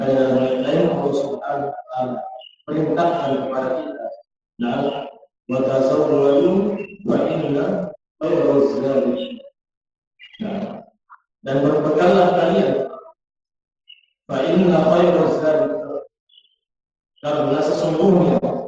Dan lain-lain Allah Subhanahu wa taala perintahkan kepada kita. Nah, wa tazawwadu fa inna khairaz zadi. Nah, dan berbekallah kalian fa inna khairaz zadi, karena sesungguhnya